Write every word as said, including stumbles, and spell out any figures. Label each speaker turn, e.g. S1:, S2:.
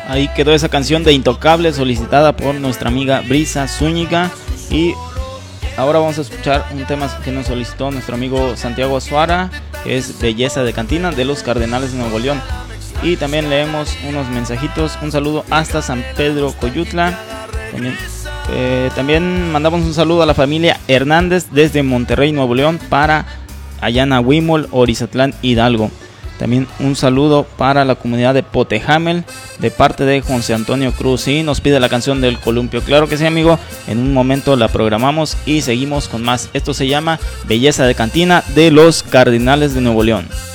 S1: Ahí quedó esa canción de Intocable solicitada por nuestra amiga Brisa Zúñiga. Y ahora vamos a escuchar un tema que nos solicitó nuestro amigo Santiago Azuara, que es Belleza de Cantina de los Cardenales de Nuevo León. Y también leemos unos mensajitos. Un saludo hasta San Pedro Coyutla. También, eh, también mandamos un saludo a la familia Hernández desde Monterrey, Nuevo León, para Ayana Huimol, Orizatlán, Hidalgo. También un saludo para la comunidad de Potejamel de parte de José Antonio Cruz. Y nos pide la canción del Columpio. Claro que sí, amigo. En un momento la programamos y seguimos con más. Esto se llama Belleza de Cantina de los Cardenales de Nuevo León.